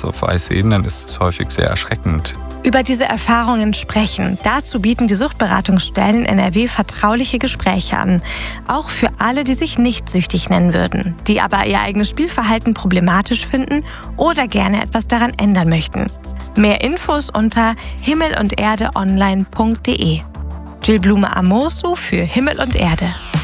auf Eis sehen, dann ist es häufig sehr erschreckend. Über diese Erfahrungen sprechen. Dazu bieten die Suchtberatungsstellen in NRW vertrauliche Gespräche an. Auch für alle, die sich nicht süchtig nennen würden, die aber ihr eigenes Spielverhalten problematisch finden oder gerne etwas daran ändern möchten. Mehr Infos unter himmelunderdeonline.de. Jill Blume Amoso für Himmel und Erde.